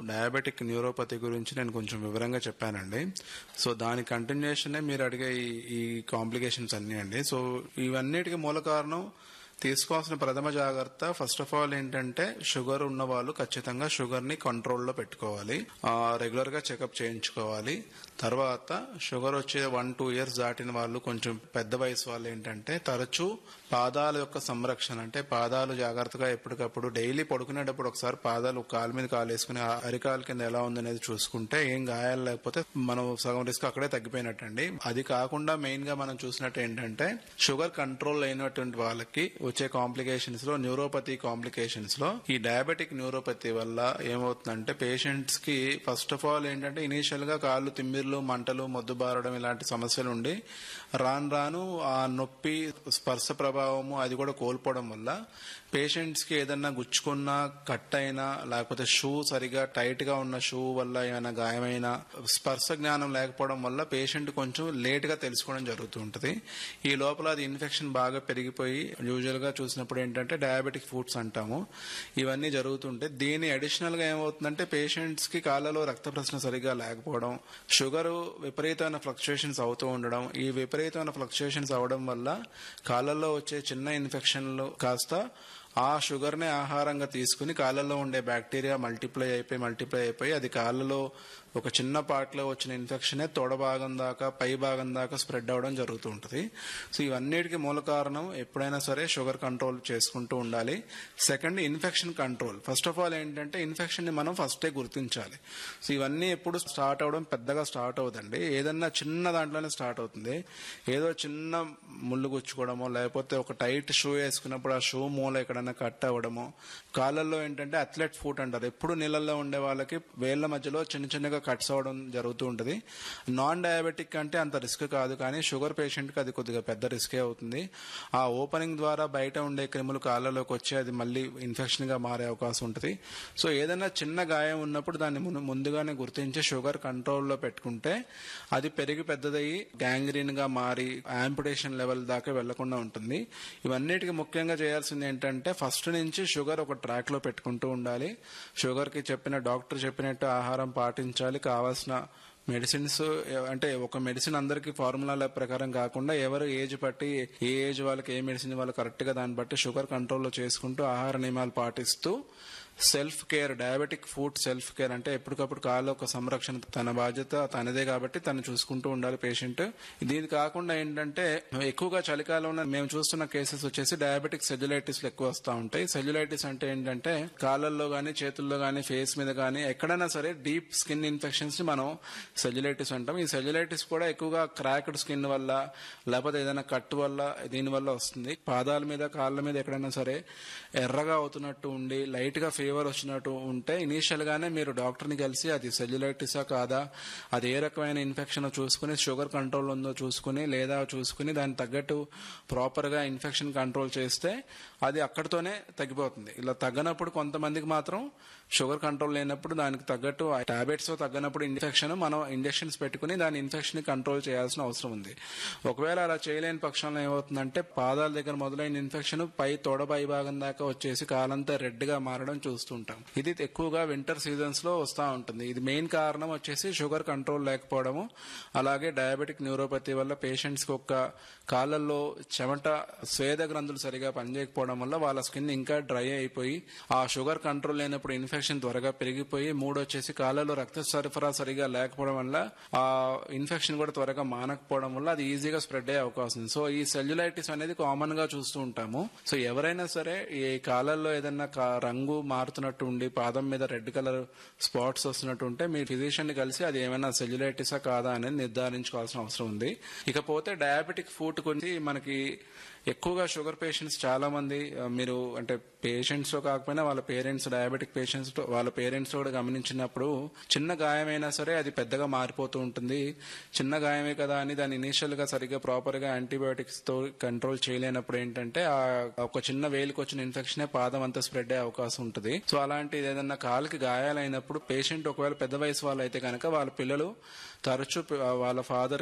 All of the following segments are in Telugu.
డయాబెటిక్ న్యూరోపతి గురించి నేను కొంచెం వివరంగా చెప్పానండి. సో దాని కంటిన్యూషనే మీరు అడిగే ఈ కాంప్లికేషన్స్ అన్నీ అండి. సో ఇవన్నిటికీ మూల కారణం తీసుకోవాల్సిన ప్రథమ జాగ్రత్త ఫస్ట్ ఆఫ్ ఆల్ ఏంటంటే షుగర్ ఉన్న వాళ్ళు ఖచ్చితంగా షుగర్ ని కంట్రోల్లో పెట్టుకోవాలి. రెగ్యులర్ గా చెకప్ చేయించుకోవాలి. తర్వాత షుగర్ వచ్చే 1-2 ఇయర్స్ దాటిన వాళ్ళు, కొంచెం పెద్ద వయసు వాళ్ళు ఏంటంటే తరచూ పాదాల యొక్క సంరక్షణ, అంటే పాదాలు జాగ్రత్తగా ఎప్పటికప్పుడు డైలీ పడుకునేటప్పుడు ఒకసారి పాదాలు కాలు మీద కాలు వేసుకుని అరికాల కింద ఎలా ఉందనేది చూసుకుంటే ఏం గాయాలు లేకపోతే మనం సగం రిస్క్ అక్కడే తగ్గిపోయినట్టండి. అది కాకుండా మెయిన్ గా మనం చూసినట్టు ఏంటంటే షుగర్ కంట్రోల్ అయినటువంటి వాళ్ళకి వచ్చే కాంప్లికేషన్స్ లో, న్యూరోపతి కాంప్లికేషన్స్ లో ఈ డయాబెటిక్ న్యూరోపతి వల్ల ఏమవుతుందంటే పేషెంట్స్ కి ఫస్ట్ ఆఫ్ ఆల్ ఏంటంటే ఇనీషియల్ గా కాళ్ళు తిమ్మిర్లు, మంటలు, మొద్దుబారడం ఇలాంటి సమస్యలు ఉండి రాను రాను ఆ నొప్పి, స్పర్శ ప్రభావము అది కూడా కోల్పోవడం వల్ల పేషెంట్స్ కి ఏదన్నా గుచ్చుకున్నా, కట్ అయినా, లేకపోతే షూ సరిగా టైట్ గా ఉన్న షూ వల్ల ఏమైనా గాయమైనా, స్పర్శ జ్ఞానం లేకపోవడం వల్ల పేషెంట్ కొంచెం లేట్ గా తెలుసుకోవడం జరుగుతూ ఉంటుంది. ఈ లోపల అది ఇన్ఫెక్షన్ బాగా పెరిగిపోయి యూజువల్ గా చూసినప్పుడు ఏంటంటే డయాబెటిక్ ఫుడ్స్ అంటాము, ఇవన్నీ జరుగుతుంటే దీని అడిషనల్ గా ఏమవుతుందంటే పేషెంట్స్ కి కాళ్ళలో రక్త ప్రసరణ సరిగా లేకపోవడం, షుగర్ విపరీతమైన ఫ్లక్చుయేషన్స్ అవుతూ ఉండడం, ఈ విపరీతమైన ఫ్లక్చుయేషన్స్ అవడం వల్ల కాళ్ళల్లో వచ్చే చిన్న ఇన్ఫెక్షన్లు కాస్త ఆ షుగర్ ని ఆహారంగా తీసుకుని కాళ్ళలో ఉండే బ్యాక్టీరియా మల్టిప్లై అయిపోయి అది కాళ్ళలో ఒక చిన్న పార్ట్ లో వచ్చిన ఇన్ఫెక్షనే తొడ భాగం దాకా, పై భాగం దాకా స్ప్రెడ్ అవడం జరుగుతూ ఉంటుంది. సో ఇవన్నిటికీ మూల కారణం ఎప్పుడైనా సరే షుగర్ కంట్రోల్ చేసుకుంటూ ఉండాలి. Second, infection control. First of all ఏంటంటే ఇన్ఫెక్షన్ ని మనం ఫస్టే గుర్తించాలి. సో ఇవన్నీ ఎప్పుడు స్టార్ట్ అవడం పెద్దగా స్టార్ట్ అవుతుంది, ఏదన్నా చిన్న దాంట్లోనే స్టార్ట్ అవుతుంది. ఏదో చిన్న ముళ్ళు గుచ్చుకోవడమో, లేకపోతే ఒక టైట్ షూ వేసుకున్నప్పుడు ఆ షూ మూల ఎక్కడైనా కట్ అవ్వడమో, కాళ్ళల్లో ఏంటంటే అథ్లెట్ ఫుట్ అంటారు, ఎప్పుడు నీళ్ళల్లో ఉండే వాళ్ళకి వేళ్ల మధ్యలో చిన్న చిన్నగా కట్స్ అవడం జరుగుతూ ఉంటుంది. నాన్ డయాబెటిక్ అంటే అంత రిస్క్ కాదు, కానీ షుగర్ పేషెంట్ కి అది కొద్దిగా పెద్ద రిస్కే అవుతుంది. ఆ ఓపెనింగ్ ద్వారా బయట ఉండే క్రిములు కాళ్ళలోకి వచ్చి అది మళ్ళీ ఇన్ఫెక్షన్ గా మారే అవకాశం ఉంటుంది. సో ఏదైనా చిన్న గాయం ఉన్నప్పుడు దాన్ని ముందుగానే గుర్తించి షుగర్ కంట్రోల్లో పెట్టుకుంటే అది పెరిగి పెద్దదయ్యి గ్యాంగ్రీన్ గా మారి యాంపుటేషన్ లెవెల్ దాకా వెళ్లకుండా ఉంటుంది. ఇవన్నిటికీ ముఖ్యంగా చేయాల్సింది ఏంటంటే ఫస్ట్ నుంచి షుగర్ ఒక ట్రాక్ లో పెట్టుకుంటూ ఉండాలి. షుగర్ కి డాక్టర్ చెప్పినట్టు ఆహారం పాటించాలి. కావాల్సిన మెడిసిన్స్, అంటే ఒక మెడిసిన్ అందరికి ఫార్ములా ప్రకారం కాకుండా ఎవరు ఏజ్ బట్టి ఏ ఏజ్ వాళ్ళకి ఏ మెడిసిన్ వాళ్ళు కరెక్ట్ గా దాన్ని బట్టి షుగర్ కంట్రోల్లో చేసుకుంటూ ఆహార నియమాలు పాటిస్తూ self care, diabetic food self care అంటే ఎప్పటికప్పుడు కాళ్ళ ఒక సంరక్షణ తన బాధ్యత తనదే కాబట్టి తను చూసుకుంటూ ఉండాలి పేషెంట్. దీని కాకుండా ఏంటంటే ఎక్కువగా చలికాలంలో మేము చూస్తున్న కేసెస్ వచ్చేసి డయాబెటిక్ సెల్యులైటిస్ ఎక్కువ వస్తూ ఉంటాయి. సెల్యులైటిస్ అంటే ఏంటంటే కాళ్ళల్లో గానీ, చేతుల్లో గానీ, ఫేస్ మీద గానీ ఎక్కడైనా సరే డీప్ స్కిన్ ఇన్ఫెక్షన్స్ ని మనం సెల్యులైటిస్ అంటాం. ఈ సెల్యులైటిస్ కూడా ఎక్కువగా క్రాక్డ్ స్కిన్ వల్ల, లేకపోతే ఏదైనా కట్ వల్ల, దీని వల్ల వస్తుంది. పాదాల మీద, కాళ్ళ మీద ఎక్కడైనా సరే ఎర్రగా అవుతున్నట్టు ఉండి లైట్ గా ఫీవర్ వచ్చినట్టు ఉంటే ఇనీషియల్ గానే మీరు డాక్టర్ ని కలిసి అది సెల్యులైటిసా కాదా, అది ఏ రకమైన ఇన్ఫెక్షన్ చూసుకుని, షుగర్ కంట్రోల్ ఉందో చూసుకుని, లేదా చూసుకుని దానికి తగ్గట్టు ప్రాపర్ గా ఇన్ఫెక్షన్ కంట్రోల్ చేస్తే అది అక్కడితోనే తగ్గిపోతుంది. ఇలా తగ్గనప్పుడు కొంతమందికి మాత్రం షుగర్ కంట్రోల్ లేనప్పుడు దానికి తగ్గట్టు టాబ్లెట్స్ తగ్గనప్పుడు ఇన్ఫెక్షన్ మనం ఇంజెక్షన్స్ పెట్టుకుని దాని ఇన్ఫెక్షన్ ని కంట్రోల్ చేయాల్సిన అవసరం ఉంది. ఒకవేళ అలా చేయలేని పక్షంలో ఏమవుతుందంటే పాదాల దగ్గర మొదలైన ఇన్ఫెక్షన్ తొడ పై భాగం దాకా వచ్చేసి కాలంతా రెడ్ గా మారడం చూస్తుంటాం. ఇది ఎక్కువగా వింటర్ సీజన్స్ లో వస్తూ ఉంటుంది. ఇది మెయిన్ కారణం వచ్చేసి షుగర్ కంట్రోల్ లేకపోవడము, అలాగే డయాబెటిక్ న్యూరోపతి వల్ల పేషెంట్స్ కి కాళ్ళల్లో చెమట, స్వేద గ్రంథులు సరిగా పనిచేయకపోవడం వల్ల వాళ్ళ స్కిన్ ఇంకా డ్రై అయిపోయి ఆ షుగర్ కంట్రోల్ లేనప్పుడు ఇన్ఫెక్షన్ త్వరగా పెరిగిపోయి, వచ్చేసి కాళ్ళలో రక్త సరఫరా సరిగా లేకపోవడం వల్ల ఆ ఇన్ఫెక్షన్ కూడా త్వరగా మానకపోవడం వల్ల అది ఈజీగా స్ప్రెడ్ అయ్యే అవకాశం ఉంది. సో ఈ సెల్యులైటిస్ అనేది కామన్ గా చూస్తూ ఉంటాము. సో ఎవరైనా సరే ఈ కాళ్ళల్లో ఏదైనా రంగు మారుతున్నట్టు ఉండి పాదం మీద రెడ్ కలర్ స్పాట్స్ వస్తున్నట్టు ఉంటే మీ ఫిజిషియన్ ని కలిసి అది ఏమైనా సెల్యులైటిసా కాదా అనేది నిర్ధారించుకోవాల్సిన అవసరం ఉంది. ఇకపోతే డయాబెటిక్ ఫుడ్ గురించి మనకి ఎక్కువగా షుగర్ పేషెంట్స్ చాలా మంది, మీరు అంటే పేషెంట్స్ లో కాకపోయినా వాళ్ళ పేరెంట్స్, డయాబెటిక్ పేషెంట్స్ వాళ్ళ పేరెంట్స్ కూడా గమనించినప్పుడు చిన్న గాయమైనా సరే అది పెద్దగా మారిపోతూ ఉంటుంది. చిన్న గాయమే కదా అని దాన్ని ఇనీషియల్ గా సరిగ్గా ప్రాపర్ గా యాంటీబయాటిక్స్ తో కంట్రోల్ చేయలేనప్పుడు ఏంటంటే ఆ ఒక చిన్న వేలికి వచ్చిన ఇన్ఫెక్షన్ పాదం అంతా స్ప్రెడ్ అయ్యే అవకాశం ఉంటుంది. సో అలాంటి ఏదైనా కాలుకి గాయాలైనప్పుడు పేషెంట్ ఒకవేళ పెద్ద వయసు వాళ్ళు అయితే కనుక వాళ్ళ పిల్లలు తరచూ వాళ్ళ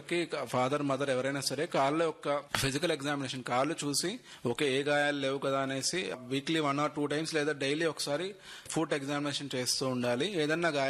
ఫాదర్ మదర్ ఎవరైనా సరే కాళ్ళ యొక్క ఫిజికల్ ఎగ్జామినేషన్, కాళ్ళు చూసి ఏ గాయాలు లేవు కదా అనేసి వీక్లీ 1 or 2 times లేదా డైలీ ఒకసారి ఫుట్ ఎగ్జామినేషన్ చేస్తూ ఉండాలి. ఏదన్నా